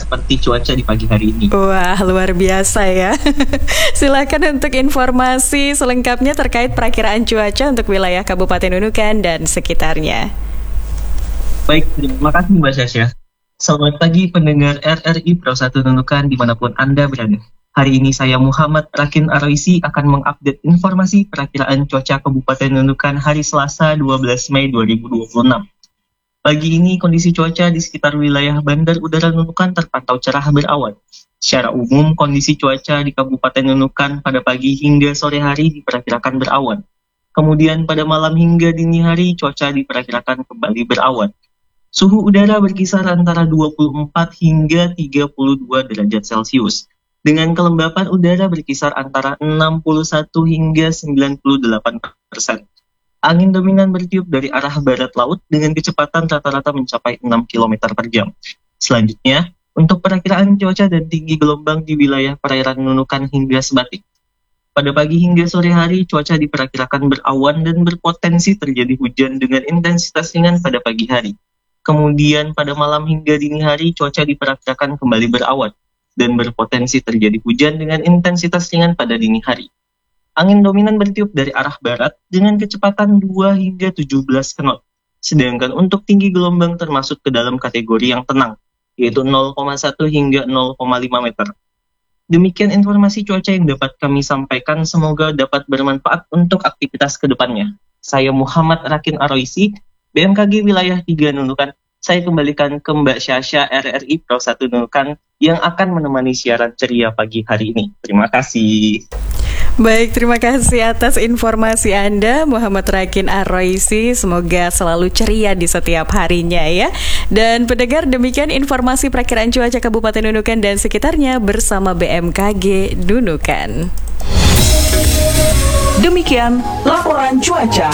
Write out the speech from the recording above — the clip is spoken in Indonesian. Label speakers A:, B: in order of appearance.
A: seperti cuaca di pagi hari ini.
B: Wah, luar biasa ya. Silakan untuk informasi selengkapnya terkait perakiraan cuaca untuk wilayah Kabupaten Nunukan dan sekitarnya.
A: Baik, terima kasih Mbak Sasha. Selamat pagi pendengar RRI Pro 1 Nunukan dimanapun Anda berada. Hari ini saya Muhammad Rakin Aroisi akan mengupdate informasi perakiraan cuaca Kabupaten Nunukan hari Selasa 12 Mei 2026. Pagi ini kondisi cuaca di sekitar wilayah Bandar Udara Nunukan terpantau cerah berawan. Secara umum kondisi cuaca di Kabupaten Nunukan pada pagi hingga sore hari diperkirakan berawan. Kemudian pada malam hingga dini hari cuaca diperkirakan kembali berawan. Suhu udara berkisar antara 24 hingga 32 derajat Celcius. Dengan kelembapan udara berkisar antara 61 hingga 98%. Angin dominan bertiup dari arah barat laut dengan kecepatan rata-rata mencapai 6 km per jam. Selanjutnya, untuk perakiraan cuaca dan tinggi gelombang di wilayah perairan Nunukan hingga Sebatik. Pada pagi hingga sore hari, cuaca diperkirakan berawan dan berpotensi terjadi hujan dengan intensitas ringan pada pagi hari. Kemudian pada malam hingga dini hari, cuaca diperkirakan kembali berawan dan berpotensi terjadi hujan dengan intensitas ringan pada dini hari. Angin dominan bertiup dari arah barat dengan kecepatan 2 hingga 17 knot. Sedangkan untuk tinggi gelombang termasuk ke dalam kategori yang tenang, yaitu 0,1 hingga 0,5 meter. Demikian informasi cuaca yang dapat kami sampaikan, semoga dapat bermanfaat untuk aktivitas ke depannya. Saya Muhammad Rakin Aroisi, BMKG Wilayah 3 Nunukan. Saya kembalikan ke Mbak Sasha RRI Pro 1 Nunukan yang akan menemani siaran ceria pagi hari ini. Terima kasih.
B: Baik, terima kasih atas informasi Anda, Muhammad Rakin Aroisi. Semoga selalu ceria di setiap harinya ya. Dan pendengar, demikian informasi perakiraan cuaca Kabupaten Nunukan dan sekitarnya bersama BMKG Nunukan.
C: Demikian laporan cuaca.